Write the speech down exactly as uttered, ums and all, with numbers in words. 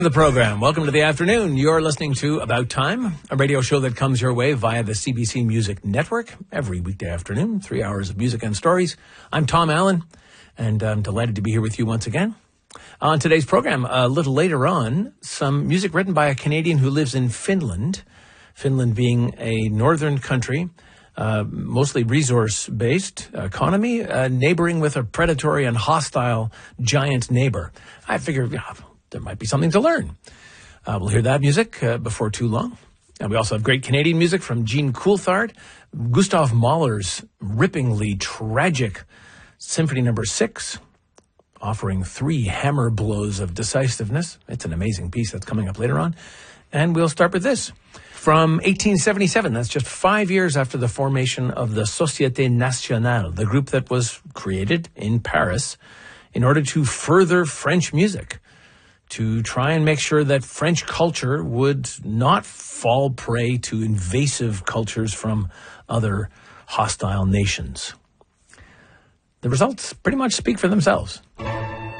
The program. Welcome to the afternoon. You're listening to About Time, a radio show that comes your way via the C B C Music Network every weekday afternoon, three hours of music and stories. I'm Tom Allen, and I'm delighted to be here with you once again. On today's program, a little later on, some music written by a Canadian who lives in Finland, Finland being a northern country, uh, mostly resource-based economy, uh, neighboring with a predatory and hostile giant neighbor. I figured, yeah, there might be something to learn. Uh, we'll hear that music uh, before too long. And we also have great Canadian music from Jean Coulthard, Gustav Mahler's ripplingly tragic Symphony Number Six, offering three hammer blows of decisiveness. It's an amazing piece that's coming up later on. And we'll start with this. From eighteen seventy-seven, that's just five years after the formation of the Société Nationale, the group that was created in Paris in order to further French music, to try and make sure that French culture would not fall prey to invasive cultures from other hostile nations. The results pretty much speak for themselves.